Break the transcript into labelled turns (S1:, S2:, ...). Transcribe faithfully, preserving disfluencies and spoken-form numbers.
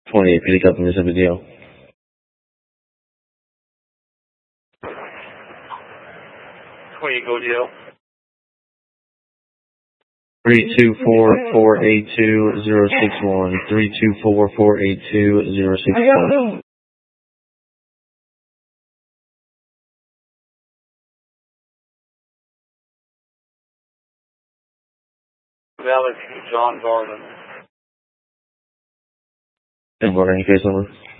S1: twenty-eight, pick up in Mississippi Deal.
S2: twenty-eight, go deal.
S1: Three two four four eight two zero six one. Three two four four eight two zero six one.
S2: Valid, John Garland.
S1: And what any case number?